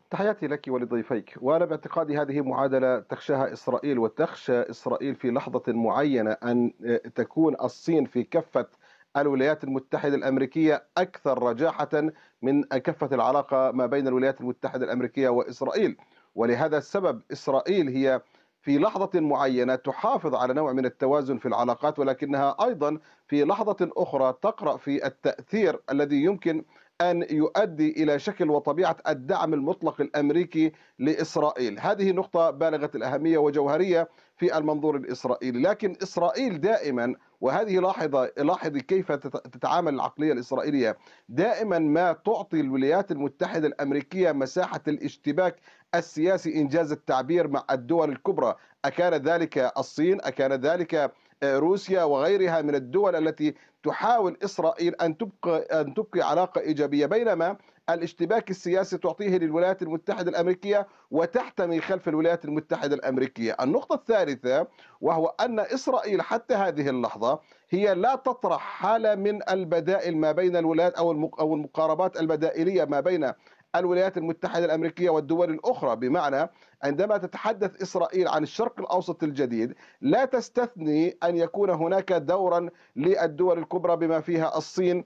تحياتي لك ولضيفيك. وأنا باعتقادي هذه معادلة تخشاها إسرائيل، وتخشى إسرائيل في لحظة معينة أن تكون الصين في كفة الولايات المتحدة الأمريكية أكثر رجاحة من كفة العلاقة ما بين الولايات المتحدة الأمريكية وإسرائيل. ولهذا السبب إسرائيل هي في لحظة معينة تحافظ على نوع من التوازن في العلاقات، ولكنها أيضا في لحظة أخرى تقرأ في التأثير الذي يمكن أن يؤدي إلى شكل وطبيعة الدعم المطلق الأمريكي لإسرائيل. هذه نقطة بالغة الأهمية وجوهرية في المنظور الإسرائيلي. لكن إسرائيل دائما، وهذه لاحظي كيف تتعامل العقلية الإسرائيلية، دائما ما تعطي الولايات المتحدة الأمريكية مساحة الاشتباك السياسي إنجاز التعبير مع الدول الكبرى، أكان ذلك الصين، أكان ذلك روسيا وغيرها من الدول التي تحاول إسرائيل أن تبقي علاقة إيجابية، بينما الاشتباك السياسي تعطيه للولايات المتحدة الأمريكية وتحتمي خلف الولايات المتحدة الأمريكية. النقطة الثالثة وهو أن إسرائيل حتى هذه اللحظة هي لا تطرح حالة من البدائل ما بين الولايات أو المقاربات البدائلية ما بين الولايات المتحدة الأمريكية والدول الأخرى. بمعنى عندما تتحدث إسرائيل عن الشرق الأوسط الجديد لا تستثني أن يكون هناك دورا للدول الكبرى بما فيها الصين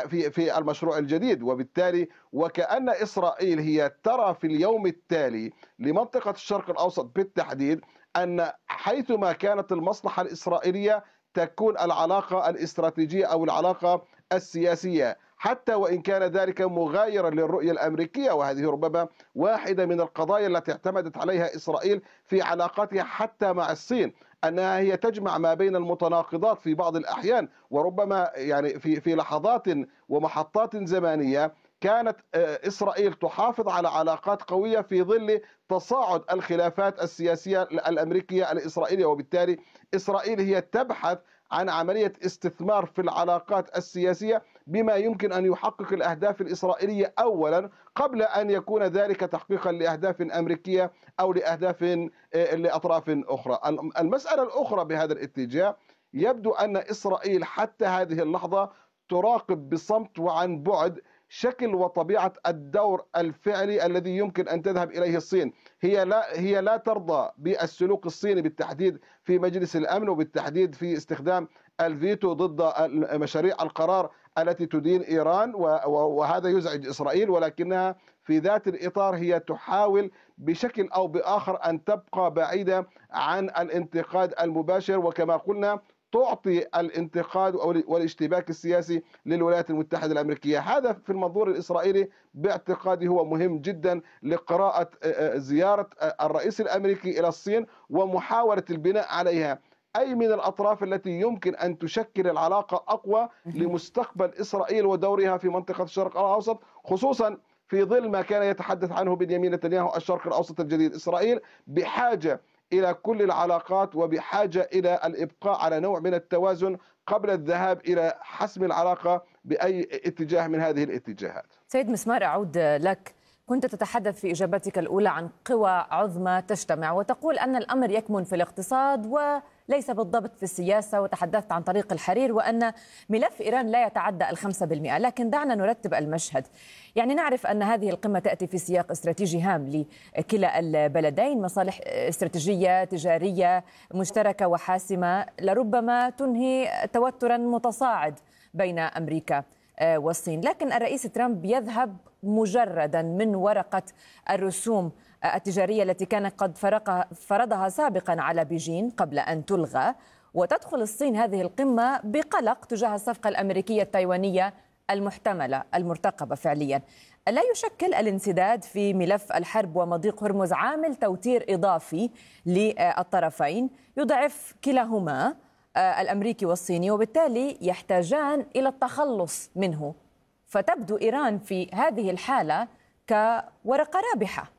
في المشروع الجديد. وبالتالي وكأن إسرائيل هي ترى في اليوم التالي لمنطقة الشرق الأوسط بالتحديد أن حيثما كانت المصلحة الإسرائيلية تكون العلاقة الاستراتيجية أو العلاقة السياسية، حتى وإن كان ذلك مغايرا للرؤية الأمريكية. وهذه ربما واحدة من القضايا التي اعتمدت عليها إسرائيل في علاقاتها حتى مع الصين، أنها هي تجمع ما بين المتناقضات في بعض الأحيان، وربما يعني في لحظات ومحطات زمانية كانت إسرائيل تحافظ على علاقات قوية في ظل تصاعد الخلافات السياسية الأمريكية الإسرائيلية. وبالتالي إسرائيل هي تبحث عن عملية استثمار في العلاقات السياسية بما يمكن أن يحقق الأهداف الإسرائيلية أولا، قبل أن يكون ذلك تحقيقا لأهداف أمريكية أو لأهداف لأطراف أخرى. المسألة الأخرى بهذا الاتجاه، يبدو أن إسرائيل حتى هذه اللحظة تراقب بصمت وعن بعد شكل وطبيعة الدور الفعلي الذي يمكن أن تذهب إليه الصين. هي لا ترضى بالسلوك الصيني بالتحديد في مجلس الأمن، وبالتحديد في استخدام الفيتو ضد مشاريع القرار التي تدين إيران، وهذا يزعج إسرائيل. ولكنها في ذات الإطار هي تحاول بشكل أو بآخر أن تبقى بعيدة عن الانتقاد المباشر، وكما قلنا تعطي الانتقاد والاشتباك السياسي للولايات المتحدة الأمريكية. هذا في المنظور الإسرائيلي باعتقادي هو مهم جدا لقراءة زيارة الرئيس الأمريكي إلى الصين ومحاولة البناء عليها، أي من الأطراف التي يمكن أن تشكل العلاقة أقوى لمستقبل إسرائيل ودورها في منطقة الشرق الأوسط، خصوصا في ظل ما كان يتحدث عنه بنيامين نتنياهو الشرق الأوسط الجديد. إسرائيل بحاجة إلى كل العلاقات وبحاجة إلى الإبقاء على نوع من التوازن قبل الذهاب إلى حسم العلاقة بأي اتجاه من هذه الاتجاهات. سيد مسمار، أعود لك. كنت تتحدث في إجابتك الأولى عن قوى عظمى تجتمع، وتقول أن الأمر يكمن في الاقتصاد وليس بالضبط في السياسة، وتحدثت عن طريق الحرير وأن ملف إيران لا يتعدى 5%. لكن دعنا نرتب المشهد. يعني نعرف أن هذه القمة تأتي في سياق استراتيجي هام لكلا البلدين، مصالح استراتيجية تجارية مشتركة وحاسمة لربما تنهي توترا متصاعد بين أمريكا والصين. لكن الرئيس ترامب يذهب مجردا من ورقة الرسوم التجارية التي كان قد فرضها سابقا على بيجين قبل أن تلغى، وتدخل الصين هذه القمة بقلق تجاه الصفقة الأمريكية التايوانية المحتملة المرتقبة فعليا. لا يشكل الانسداد في ملف الحرب ومضيق هرمز عامل توتير إضافي للطرفين يضعف كلاهما الأمريكي والصيني، وبالتالي يحتاجان إلى التخلص منه، فتبدو إيران في هذه الحالة كورقة رابحة؟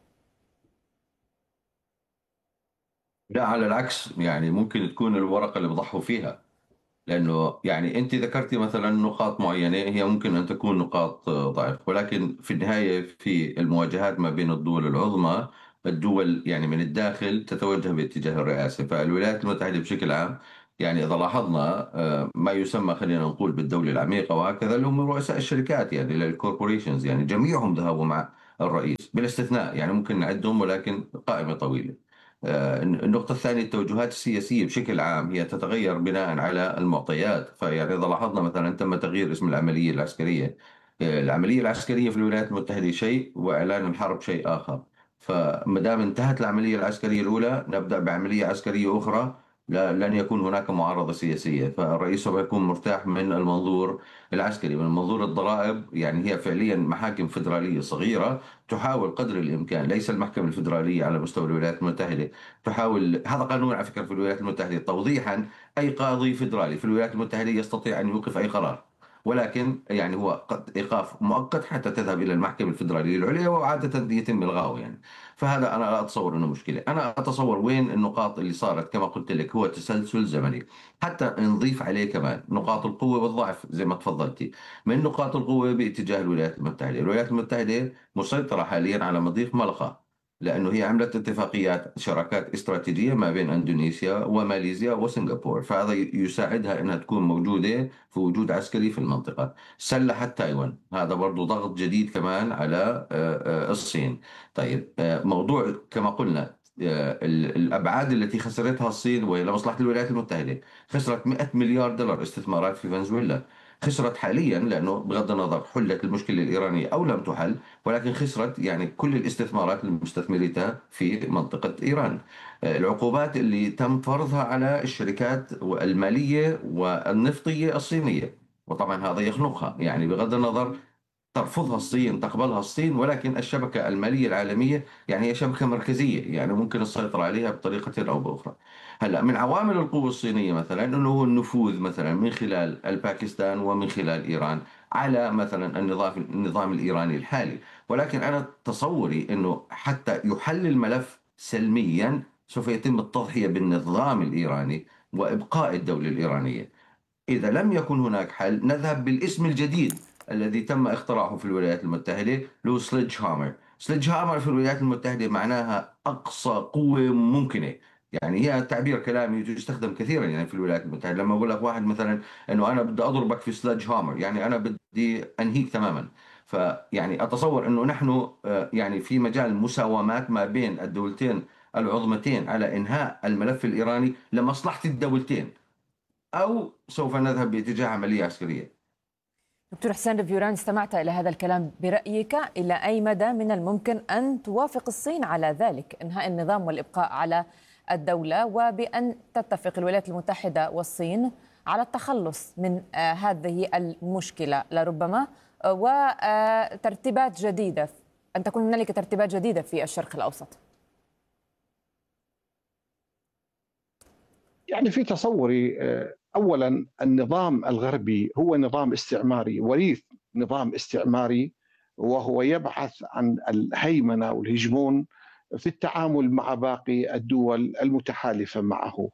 لا، على العكس، يعني ممكن تكون الورقة اللي بضحوا فيها، لأنه يعني أنت ذكرتي مثلا نقاط معينة هي ممكن أن تكون نقاط ضعف، ولكن في النهاية في المواجهات ما بين الدول العظمى، الدول يعني من الداخل تتوجه باتجاه الرئاسة. فالولايات المتحدة بشكل عام، يعني إذا لاحظنا ما يسمى خلينا نقول بالدولة العميقة وهكذا، اللي هم رؤساء الشركات، يعني الكوربوريشنز، يعني جميعهم ذهبوا مع الرئيس بالاستثناء، يعني ممكن نعدهم ولكن قائمة طويلة. النقطة الثانية، التوجهات السياسية بشكل عام هي تتغير بناء على المعطيات. فيعني إذا لاحظنا مثلا تم تغيير اسم العملية العسكرية، العملية العسكرية في الولايات المتحدة شيء وإعلان الحرب شيء آخر. فما دام انتهت العملية العسكرية الأولى نبدأ بعملية عسكرية أخرى، لن يكون هناك معارضة سياسية. فالرئيس سوف يكون مرتاح من المنظور العسكري. من منظور الضرائب، يعني هي فعليا محاكم فيدرالية صغيرة تحاول قدر الإمكان، ليس المحكمة الفيدرالية على مستوى الولايات المتحدة تحاول، هذا قانون على فكرة في الولايات المتحدة توضيحا، أي قاضي فيدرالي في الولايات المتحدة يستطيع أن يوقف أي قرار، ولكن يعني هو إيقاف مؤقت حتى تذهب إلى المحكمة الفيدرالية العليا، وعادة يتم إلغائه يعني. فهذا أنا لا أتصور أنه مشكلة. أنا أتصور وين النقاط اللي صارت كما قلت لك هو تسلسل زمني. حتى نضيف عليه كمان نقاط القوة والضعف زي ما تفضلتي. من نقاط القوة باتجاه الولايات المتحدة، الولايات المتحدة مسيطرة حاليا على مضيق ملقا، لأنه هي عملت اتفاقيات شراكات استراتيجية ما بين أندونيسيا وماليزيا وسنغافورة، فهذا يساعدها أنها تكون موجودة في وجود عسكري في المنطقة. سلحت تايوان، هذا برضو ضغط جديد كمان على الصين. طيب موضوع كما قلنا الأبعاد التي خسرتها الصين وهي لمصلحة الولايات المتحدة. خسرت 100 مليار دولار استثمارات في فنزويلا. خسرت حاليا لأنه بغض النظر حلت المشكلة الإيرانية أو لم تحل، ولكن خسرت يعني كل الاستثمارات المستثمرتها في منطقة إيران. العقوبات اللي تم فرضها على الشركات المالية والنفطية الصينية، وطبعا هذا يخنقها، يعني بغض النظر ترفضها الصين تقبلها الصين، ولكن الشبكة المالية العالمية يعني هي شبكة مركزية، يعني ممكن السيطرة عليها بطريقة أو بأخرى. هلا من عوامل القوة الصينية مثلا أنه هو النفوذ مثلا من خلال الباكستان ومن خلال إيران على مثلا النظام الإيراني الحالي. ولكن أنا تصوري أنه حتى يحل الملف سلميا سوف يتم التضحية بالنظام الإيراني وإبقاء الدولة الإيرانية. إذا لم يكن هناك حل نذهب بالاسم الجديد الذي تم اختراعه في الولايات المتحدة، له سليدج هامر. سليدج هامر في الولايات المتحدة معناها أقصى قوة ممكنة. يعني هي تعبير كلامي يستخدم كثيرا يعني في الولايات المتحدة. لما أقول لك واحد مثلا أنه أنا بدي أضربك في سليدج هامر، يعني أنا بدي أنهيك تماما. فيعني أتصور أنه نحن يعني في مجال مساومات ما بين الدولتين العظمتين على إنهاء الملف الإيراني لمصلحة الدولتين، أو سوف نذهب باتجاه عملية عسكرية. دكتور حسين رفيوران، استمعت إلى هذا الكلام، برأيك إلى أي مدى من الممكن أن توافق الصين على ذلك، إنهاء النظام والإبقاء على الدولة، وبأن تتفق الولايات المتحدة والصين على التخلص من هذه المشكلة لربما، وترتيبات جديدة، أن تكون هنالك ترتيبات جديدة في الشرق الأوسط؟ يعني في تصوري أولا النظام الغربي هو نظام استعماري وريث نظام استعماري، وهو يبحث عن الهيمنة والهجمون في التعامل مع باقي الدول المتحالفة معه.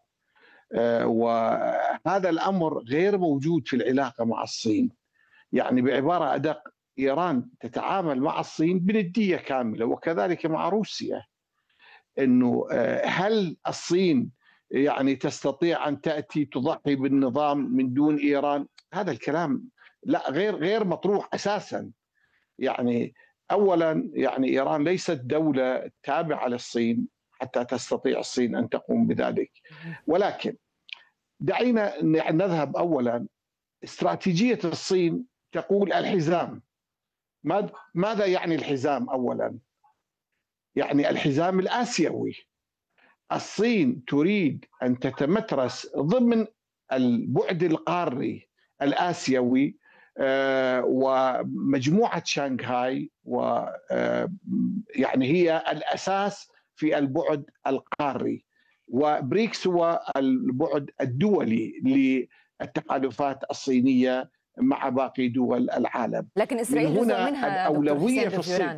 وهذا الأمر غير موجود في العلاقة مع الصين. يعني بعبارة أدق، إيران تتعامل مع الصين بندية كاملة، وكذلك مع روسيا. أنه هل الصين يعني تستطيع أن تأتي تضحي بالنظام من دون إيران؟ هذا الكلام لا، غير مطروح أساسا. يعني أولا يعني إيران ليست دولة تابعة للصين حتى تستطيع الصين أن تقوم بذلك. ولكن دعينا نذهب أولا، استراتيجية الصين تقول الحزام. ماذا يعني الحزام؟ أولا يعني الحزام الآسيوي. الصين تريد أن تتمترس ضمن البعد القاري الآسيوي، ومجموعة شانغهاي يعني هي الأساس في البعد القاري، وبريكس هو البعد الدولي للتحالفات الصينية مع باقي دول العالم. لكن إسرائيل جزء منها الأولوية في الصين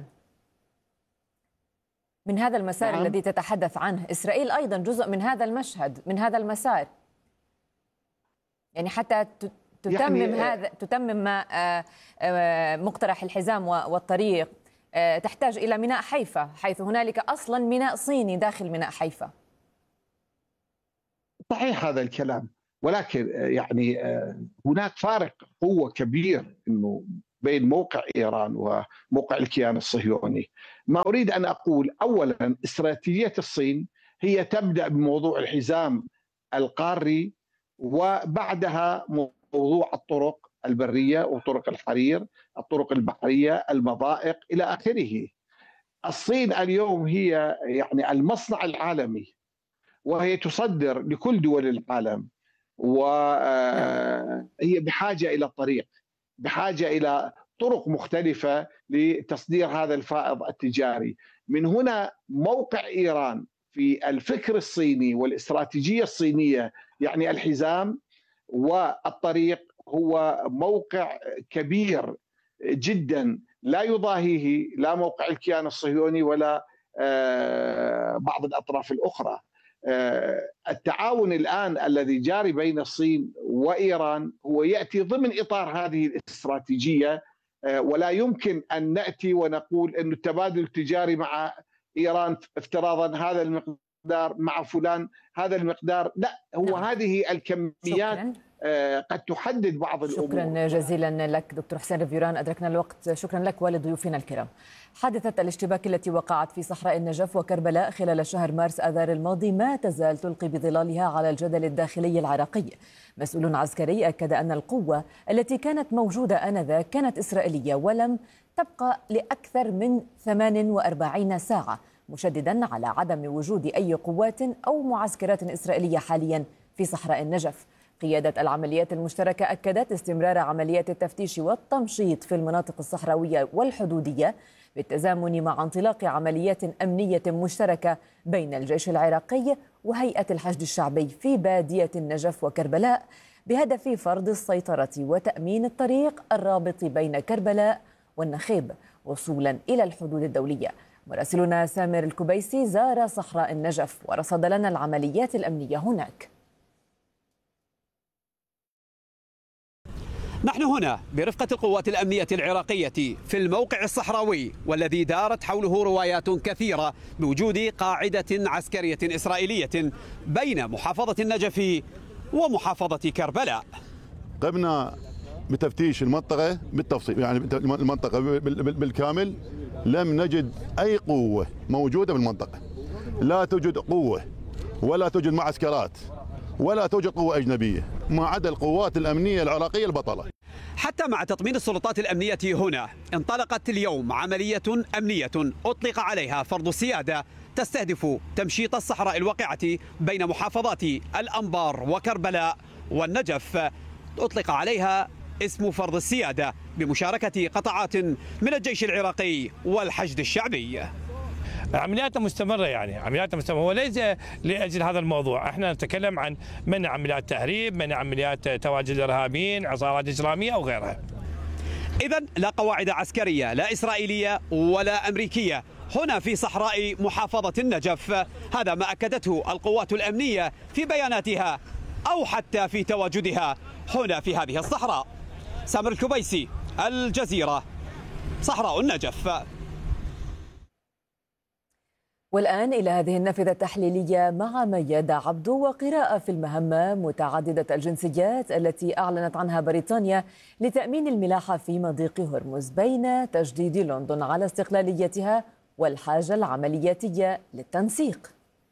من هذا المسار. نعم. الذي تتحدث عنه إسرائيل أيضا جزء من هذا المشهد، من هذا المسار، يعني حتى تتمم يعني هذا، تتمم مقترح الحزام والطريق، تحتاج إلى ميناء حيفا، حيث هنالك أصلا ميناء صيني داخل ميناء حيفا. صحيح هذا الكلام، ولكن يعني هناك فارق قوة كبير، إنه بين موقع إيران وموقع الكيان الصهيوني. ما أريد أن أقول أولا استراتيجية الصين هي تبدأ بموضوع الحزام القاري، وبعدها موضوع الطرق البرية وطرق الحرير، الطرق البحرية، المضائق إلى آخره. الصين اليوم هي يعني المصنع العالمي، وهي تصدر لكل دول العالم، وهي بحاجة إلى طريق، بحاجة إلى طرق مختلفة لتصدير هذا الفائض التجاري. من هنا موقع إيران في الفكر الصيني والاستراتيجية الصينية، يعني الحزام والطريق، هو موقع كبير جدا لا يضاهيه لا موقع الكيان الصهيوني ولا بعض الأطراف الأخرى. التعاون الآن الذي جاري بين الصين وإيران هو يأتي ضمن إطار هذه الاستراتيجية، ولا يمكن أن نأتي ونقول أن التبادل التجاري مع إيران افتراضا هذا المقدار مع فلان هذا المقدار، لا، هو هذه الكميات قد تحدد بعض الأمور. شكرا جزيلا لك دكتور حسين رفيوران، أدركنا الوقت. شكرا لك ولضيوفنا الكرام. حادثة الاشتباك التي وقعت في صحراء النجف وكربلاء خلال شهر مارس آذار الماضي ما تزال تلقي بظلالها على الجدل الداخلي العراقي. مسؤول عسكري أكد أن القوة التي كانت موجودة آنذاك كانت إسرائيلية ولم تبقى لأكثر من 48 ساعة، مشددا على عدم وجود أي قوات أو معسكرات إسرائيلية حاليا في صحراء النجف. قيادة العمليات المشتركة أكدت استمرار عمليات التفتيش والتمشيط في المناطق الصحراوية والحدودية بالتزامن مع انطلاق عمليات أمنية مشتركة بين الجيش العراقي وهيئة الحشد الشعبي في بادية النجف وكربلاء بهدف فرض السيطرة وتأمين الطريق الرابط بين كربلاء والنخيب وصولا إلى الحدود الدولية. مراسلنا سامر الكبيسي زار صحراء النجف ورصد لنا العمليات الأمنية هناك. نحن هنا برفقة القوات الأمنية العراقية في الموقع الصحراوي، والذي دارت حوله روايات كثيرة بوجود قاعدة عسكرية إسرائيلية بين محافظة النجف ومحافظة كربلاء. قمنا بتفتيش المنطقة بالتفصيل، يعني المنطقة بالكامل لم نجد أي قوة موجودة بالمنطقة، لا توجد قوة ولا توجد معسكرات ولا توجد قوة أجنبية ما عدا القوات الأمنية العراقية البطلة. حتى مع تطمين السلطات الأمنية هنا انطلقت اليوم عملية أمنية أطلق عليها فرض السيادة تستهدف تمشيط الصحراء الواقعة بين محافظات الأنبار وكربلاء والنجف. أطلق عليها اسم فرض السيادة بمشاركة قطاعات من الجيش العراقي والحشد الشعبي. عملياتنا مستمرة، يعني عملياتنا مستمرة، وليس لأجل هذا الموضوع. احنا نتكلم عن منع عمليات تهريب، منع عمليات تواجد إرهابيين، عصابات إجرامية أو غيرها. إذن لا قواعد عسكرية لا إسرائيلية ولا أمريكية هنا في صحراء محافظة النجف. هذا ما أكدته القوات الأمنية في بياناتها أو حتى في تواجدها هنا في هذه الصحراء. سامر الكبيسي، الجزيرة، صحراء النجف. والآن إلى هذه النافذة التحليلية مع ميادة عبدو وقراءة في المهمة متعددة الجنسيات التي أعلنت عنها بريطانيا لتأمين الملاحة في مضيق هرمز بين تجديد لندن على استقلاليتها والحاجة العملياتية للتنسيق.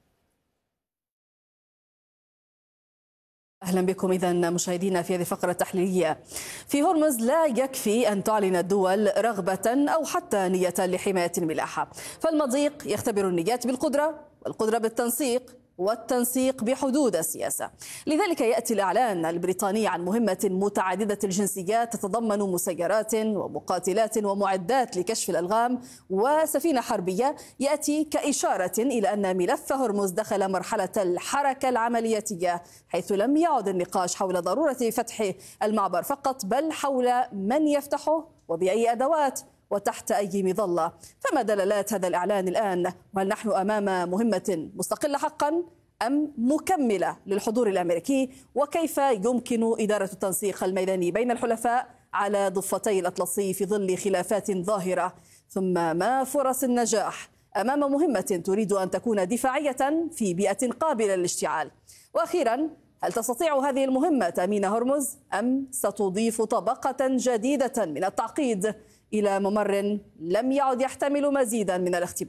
أهلا بكم إذا مشاهدينا في هذه الفقرة التحليلية. في هرمز لا يكفي أن تعلن الدول رغبة أو حتى نية لحماية الملاحة، فالمضيق يختبر النيات بالقدرة والقدرة بالتنسيق والتنسيق بحدود السياسة. لذلك يأتي الإعلان البريطاني عن مهمة متعددة الجنسيات تتضمن مسيرات ومقاتلات ومعدات لكشف الألغام وسفينة حربية، يأتي كإشارة إلى أن ملف هرمز دخل مرحلة الحركة العملياتية، حيث لم يعد النقاش حول ضرورة فتح المعبر فقط، بل حول من يفتحه وبأي أدوات وتحت أي مظلة. فما دلالات هذا الإعلان الآن؟ وهل نحن أمام مهمة مستقلة حقا أم مكملة للحضور الأمريكي؟ وكيف يمكن إدارة التنسيق الميداني بين الحلفاء على ضفتي الأطلسي في ظل خلافات ظاهرة؟ ثم ما فرص النجاح أمام مهمة تريد أن تكون دفاعية في بيئة قابلة للاشتعال؟ وأخيرا، هل تستطيع هذه المهمة تأمين هرمز أم ستضيف طبقة جديدة من التعقيد إلى ممر لم يعد يحتمل مزيدا من الاختبار؟